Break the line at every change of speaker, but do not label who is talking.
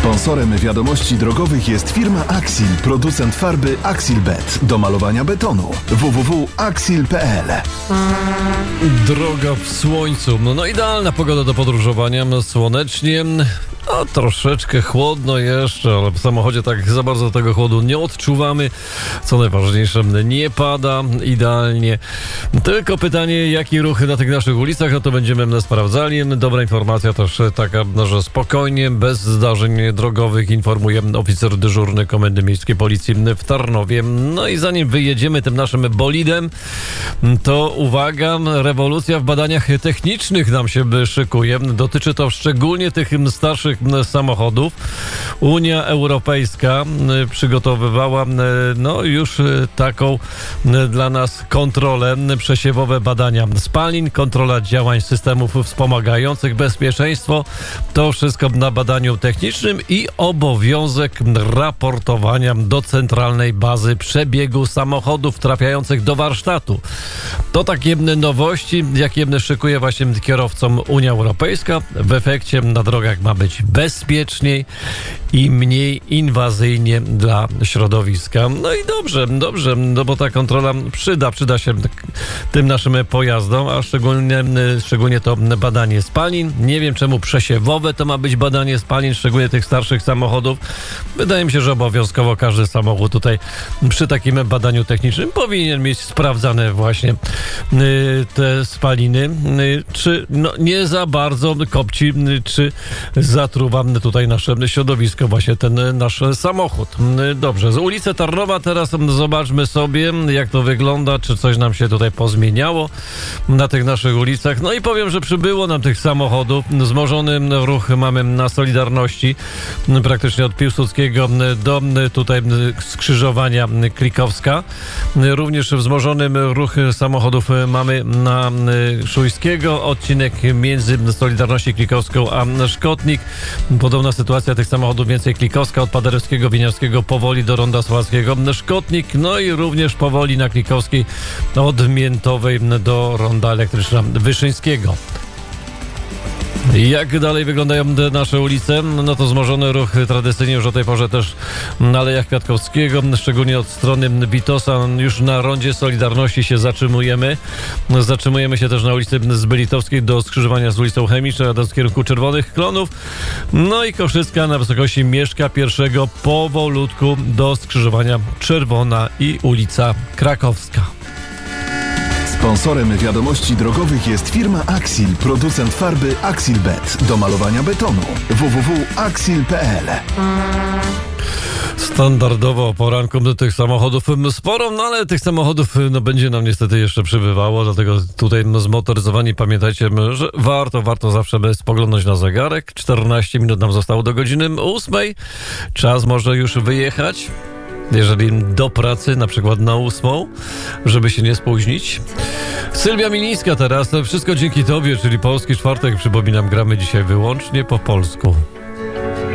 Sponsorem wiadomości drogowych jest firma Axil, producent farby Axilbet do malowania betonu. www.axil.pl.
Droga w słońcu. No idealna pogoda do podróżowania. Słonecznie. Troszeczkę chłodno jeszcze, ale w samochodzie tak za bardzo tego chłodu nie odczuwamy. Co najważniejsze, nie pada idealnie. Tylko pytanie, jaki ruch na tych naszych ulicach, to będziemy sprawdzali. Dobra informacja też taka, że spokojnie, bez zdarzeń drogowych, informuje oficer dyżurny Komendy Miejskiej Policji w Tarnowie. No i zanim wyjedziemy tym naszym bolidem, to uwaga, rewolucja w badaniach technicznych nam się szykuje. Dotyczy to szczególnie tych starszych samochodów. Unia Europejska przygotowywała już taką dla nas kontrolę, przesiewowe badania spalin, kontrola działań systemów wspomagających bezpieczeństwo. To wszystko na badaniu technicznym i obowiązek raportowania do centralnej bazy przebiegu samochodów trafiających do warsztatu. To takie nowości, jakie szykuje właśnie kierowcom Unia Europejska. W efekcie na drogach ma być bezpieczniej i mniej inwazyjnie dla środowiska. No i dobrze, no bo ta kontrola przyda się tym naszym pojazdom, a szczególnie to badanie spalin. Nie wiem, czemu przesiewowe to ma być badanie spalin, szczególnie tych starszych samochodów. Wydaje mi się, że obowiązkowo każdy samochód tutaj przy takim badaniu technicznym powinien mieć sprawdzane właśnie te spaliny, czy nie za bardzo kopci, czy zatruwa tutaj nasze środowisko właśnie ten nasz samochód. Dobrze, z ulicy Tarnowa teraz zobaczmy sobie, jak to wygląda, czy coś nam się tutaj pozmieniało na tych naszych ulicach. No i powiem, że przybyło nam tych samochodów. Wzmożony ruch mamy na Solidarności, praktycznie od Piłsudskiego do tutaj skrzyżowania Klikowska. Również wzmożony ruch samochodów mamy na Szujskiego, odcinek między Solidarności Klikowską a Szkotnik. Podobna sytuacja tych samochodów, więcej Klikowska, od Paderewskiego, Wieniawskiego powoli do Ronda Sławskiego, Szkotnik, no i również powoli na Klikowskiej od Miętowej do Ronda Elektryczna Wyszyńskiego. Jak dalej wyglądają te nasze ulice? No to wzmożony ruch tradycyjnie już o tej porze też na Alejach Kwiatkowskiego, szczególnie od strony Witosa. Już na rondzie Solidarności się zatrzymujemy. Zatrzymujemy się też na ulicy Zbylitowskiej do skrzyżowania z ulicą Chemiczną, jadąc w kierunku Czerwonych Klonów. No i Koszycka na wysokości Mieszka I powolutku do skrzyżowania Czerwona i ulica Krakowska.
Sponsorem wiadomości drogowych jest firma Axil, producent farby Axilbet do malowania betonu. www.axil.pl.
Standardowo o poranku tych samochodów sporo, ale tych samochodów będzie nam niestety jeszcze przybywało, dlatego tutaj zmotoryzowani pamiętajcie, że warto zawsze spoglądać na zegarek. 14 minut nam zostało do godziny 8. Czas może już wyjechać. Jeżeli do pracy, na przykład na 8, żeby się nie spóźnić. Sylwia Milińska teraz, wszystko dzięki tobie, czyli Polski Czwartek. Przypominam, gramy dzisiaj wyłącznie po polsku.